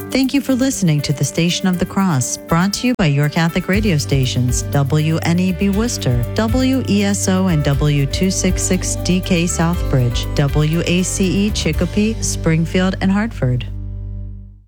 Thank you for listening to the Station of the Cross, brought to you by your Catholic radio stations, WNEB Worcester, WESO and W266DK Southbridge, WACE Chicopee, Springfield, and Hartford.